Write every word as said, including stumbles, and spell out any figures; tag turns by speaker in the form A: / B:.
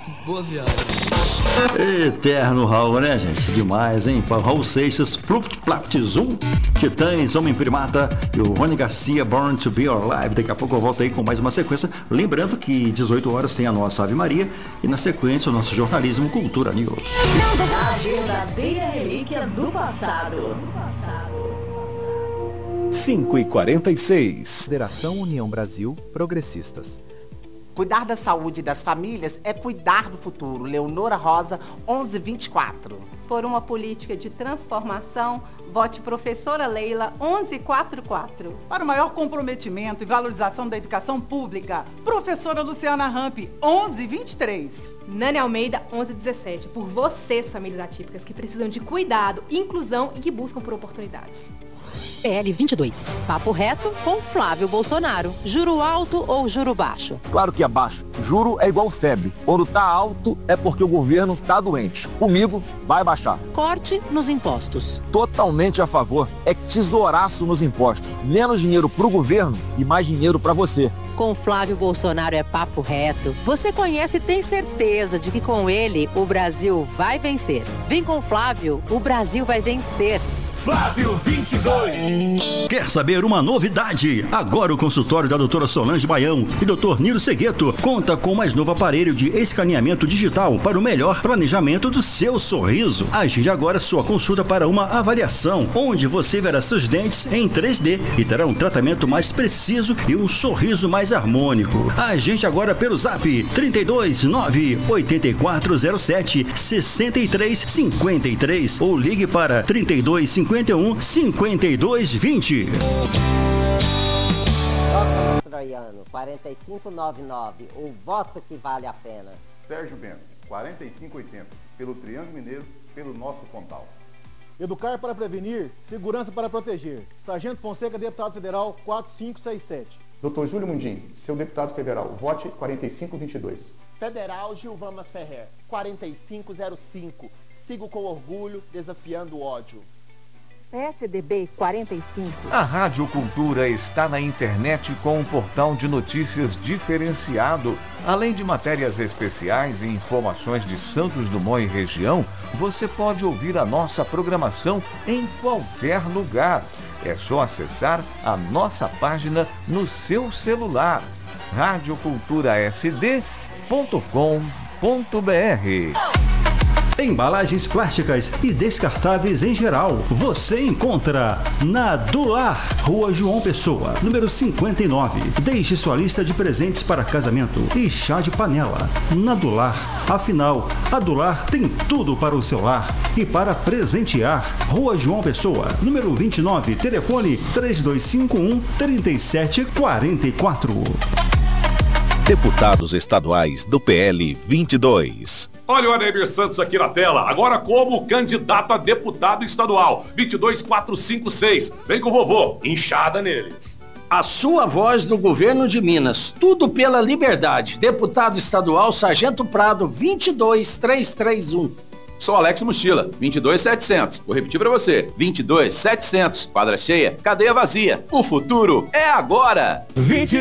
A: Boa viagem.
B: Eterno Raul, né, gente? Demais, hein? Raul Seixas, Pluft Plaft Zoom, Titãs, Homem Primata e o Rony Garcia, Born to Be Alive. Daqui a pouco eu volto aí com mais uma sequência. Lembrando que dezoito horas tem a nossa Ave Maria e na sequência o nosso jornalismo Cultura News.
C: A verdadeira relíquia do passado.
D: cinco e quarenta e seis.
E: Federação União Brasil Progressistas.
F: Cuidar da saúde das famílias é cuidar do futuro. Leonora Rosa, onze vinte e quatro.
G: Por uma política de transformação, vote professora Leila, onze quarenta e quatro.
H: Para o maior comprometimento e valorização da educação pública, professora Luciana Ramp, onze vinte e três.
I: Nani Almeida, onze dezessete. Por vocês, famílias atípicas, que precisam de cuidado, inclusão e que buscam por oportunidades.
J: P L vinte e dois. Papo reto com Flávio Bolsonaro. Juro alto ou juro baixo?
K: Claro que é baixo. Juro é igual febre. Quando tá alto é porque o governo tá doente. Comigo vai baixar.
J: Corte nos impostos.
K: Totalmente a favor. É tesouraço nos impostos. Menos dinheiro pro governo e mais dinheiro pra você.
J: Com Flávio Bolsonaro é papo reto. Você conhece e tem certeza de que com ele o Brasil vai vencer. Vem com Flávio, o Brasil vai vencer.
D: Flávio vinte e dois.
B: Quer saber uma novidade? Agora o consultório da doutora Solange Baião e doutor Nilo Segueto conta com o mais novo aparelho de escaneamento digital para o melhor planejamento do seu sorriso. Agende agora sua consulta para uma avaliação, onde você verá seus dentes em três D e terá um tratamento mais preciso e um sorriso mais harmônico. Agende agora pelo zap trinta e dois, nove, oito quatro zero sete, seis três cinco três ou ligue para trinta e dois, cinquenta e um, cinquenta e dois, vinte.
F: Troiano, quarenta e cinco noventa e nove. O voto que vale a pena.
L: Sérgio Bento, quarenta e cinco oitenta. Pelo Triângulo Mineiro, pelo nosso Pontal.
M: Educar para prevenir, segurança para proteger. Sargento Fonseca, deputado federal, quatro cinco seis sete.
L: doutor Júlio Mundim, seu deputado federal, vote quarenta e cinco vinte e dois.
N: Federal Gilvamas Ferrer, quarenta e cinco zero cinco. Sigo com orgulho, desafiando o ódio.
G: P S D B quarenta e cinco.
D: A Rádio Cultura está na internet com um portal de notícias diferenciado. Além de matérias especiais e informações de Santos Dumont e região, você pode ouvir a nossa programação em qualquer lugar. É só acessar a nossa página no seu celular. rádio cultura s d ponto com ponto b r.
B: Embalagens plásticas e descartáveis em geral, você encontra na Dular, Rua João Pessoa, número cinquenta e nove. Deixe sua lista de presentes para casamento e chá de panela. Na Dular, afinal, a Dular tem tudo para o seu lar e para presentear. Rua João Pessoa, número vinte e nove, telefone três dois cinco um, três sete quatro quatro.
O: Deputados estaduais do P L vinte e dois.
P: Olha o Ademir Santos aqui na tela, agora como candidato a deputado estadual, vinte e dois quatro cinco seis. Vem com o vovô, inchada neles.
Q: A sua voz no governo de Minas, tudo pela liberdade. Deputado estadual Sargento Prado, vinte e dois três três um.
R: Sou Alex Mochila, vinte e dois setecentos. Vou repetir pra você, vinte e dois setecentos. Quadra cheia, cadeia vazia. O futuro é agora.
D: vinte